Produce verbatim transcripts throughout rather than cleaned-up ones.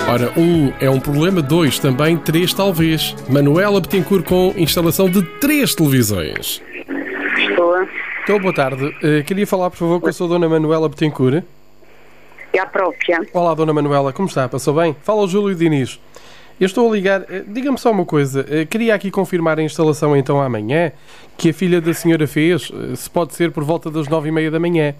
Ora, um é um problema, dois também, três talvez. Manuela Bettencourt com instalação de três televisões. Estou. Então, boa tarde. Uh, queria falar, por favor, com a sua Dona Manuela Bettencourt. É a própria. Olá, Dona Manuela, como está? Passou bem? Fala o Júlio Diniz. Eu estou a ligar. Uh, Diga-me só uma coisa. Uh, queria aqui confirmar a instalação então amanhã, que a filha da senhora fez, uh, se pode ser por volta das nove e meia da manhã.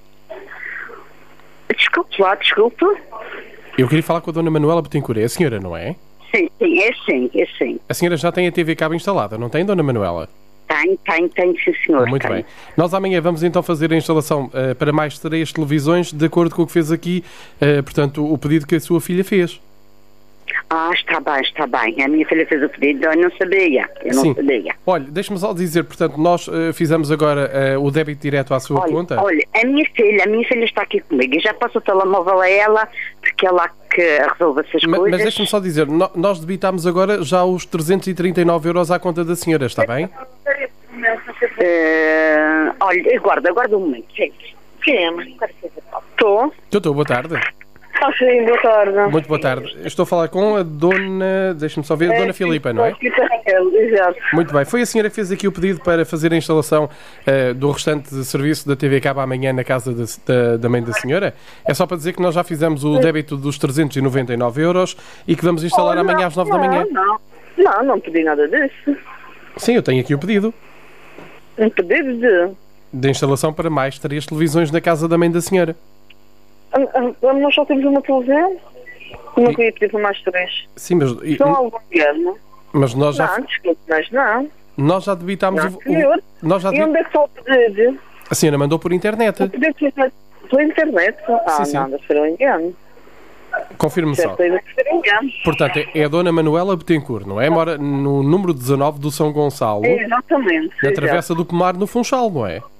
Desculpe lá, desculpe. Eu queria falar com a Dona Manuela Bettencourt. É a senhora, não é? Sim, sim, é sim, é sim. A senhora já tem a T V Cabo instalada, não tem, Dona Manuela? Tem, tem, tem, sim, senhor. Muito tem. bem. Nós amanhã vamos então fazer a instalação uh, para mais três televisões, de acordo com o que fez aqui, uh, portanto, o pedido que a sua filha fez. Ah, está bem, está bem. A minha filha fez o pedido, eu não sabia. Eu não Sim. sabia. Olha, deixe-me só dizer, portanto, nós uh, fizemos agora uh, o débito direto à sua Olha, conta. olha, a minha filha, a minha filha está aqui comigo. Eu já passo o telemóvel a ela, porque ela que resolve essas Ma- coisas. Mas deixe-me só dizer, no- nós debitámos agora já os trezentos e trinta e nove euros à conta da senhora, está bem? Eh, olha, aguarda, aguarda um momento. Gente, quem é? Estou. Doutor, boa tarde. Ah, sim, boa tarde. Muito boa tarde. Eu estou a falar com a Dona, deixe-me só ver, a Dona Filipa, não é? Exato. Muito bem. Foi a senhora que fez aqui o pedido para fazer a instalação uh, do restante de serviço da T V Cabo amanhã na casa da, da, da mãe da senhora? É só para dizer que nós já fizemos o débito dos trezentos e noventa e nove euros e que vamos instalar Oh, amanhã às nove da manhã. Não, não, não pedi nada disso. Sim, eu tenho aqui o pedido Um pedido de... de instalação para mais três televisões na casa da mãe da senhora. Ah, ah, Nós só temos uma televisão? Não queria pedir para mais três. Sim, mas, e- São algum governo? mas nós, já, Não, desculpe, mas não. nós já debitámos Não, o, senhor. o- nós já E debi- onde é que está o pedido? A senhora mandou por internet. O pedido foi feito pela internet? Ah, Sim, sim. não, deve ser um engano. Confirme só. Deve ser um engano. Portanto, é- é a Dona Manuela Bettencourt, não é? Mora no número dezanove do São Gonçalo, Exatamente. na exato. Travessa do Pomar, no Funchal, não é?